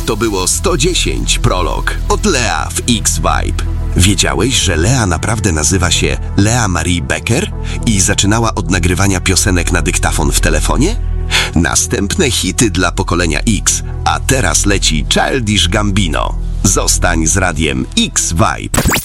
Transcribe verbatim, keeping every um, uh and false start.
To było sto dziesięć prolog od Lea w X-Vibe. Wiedziałeś, że Lea naprawdę nazywa się Lea Marie Becker i zaczynała od nagrywania piosenek na dyktafon w telefonie? Następne hity dla pokolenia X, a teraz leci Childish Gambino. Zostań z radiem X-Vibe.